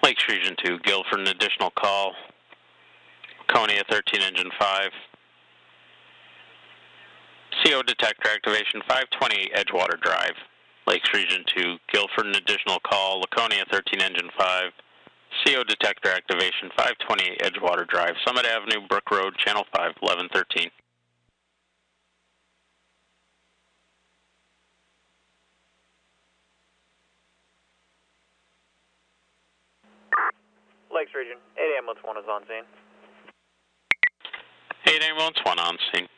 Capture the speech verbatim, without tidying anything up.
Lakes Region two, Guilford, an additional call. Laconia thirteen, engine five. C O detector activation five twenty-eight Edgewater Drive. Lakes Region two, Guilford, an additional call. Laconia thirteen, engine five. C O detector activation five twenty-eight Edgewater Drive. Summit Avenue, Brook Road, Channel five, eleven thirteen. Lakes Region, eight ambulance one is on scene. eight ambulance one on scene.